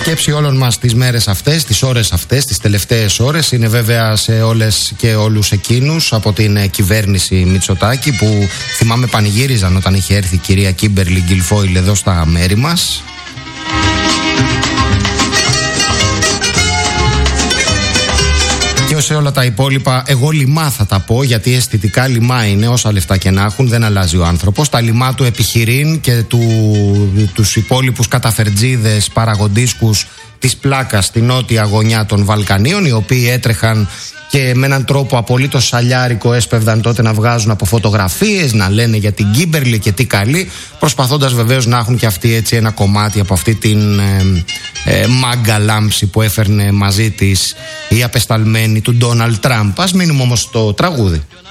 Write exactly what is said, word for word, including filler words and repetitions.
σκέψη όλων μας τις μέρες αυτές, τις ώρες αυτές, τις τελευταίες ώρες είναι βέβαια σε όλες και όλους εκείνους από την κυβέρνηση Μητσοτάκη που θυμάμαι πανηγύριζαν όταν είχε έρθει η κυρία Κίμπερλι Γκιλφόιλ εδώ στα μέρη μας. Και σε όλα τα υπόλοιπα, εγώ λιμά θα τα πω, γιατί αισθητικά λιμά είναι, όσα λεφτά και να έχουν, δεν αλλάζει ο άνθρωπος. Τα λιμά του επιχειρήν και του, τους υπόλοιπους καταφερτζίδες παραγοντίσκους της πλάκας στη νότια γωνιά των Βαλκανίων, οι οποίοι έτρεχαν και με έναν τρόπο απολύτως σαλιάρικο έσπευδαν τότε να βγάζουν από φωτογραφίες, να λένε για την Κίμπερλι και τι καλή, προσπαθώντας βεβαίως να έχουν και αυτοί έτσι ένα κομμάτι από αυτή την ε, ε, μάγκα λάμψη που έφερνε μαζί της η απεσταλμένη του Ντόναλντ Τραμπ. Ας μείνουμε όμως στο τραγούδι.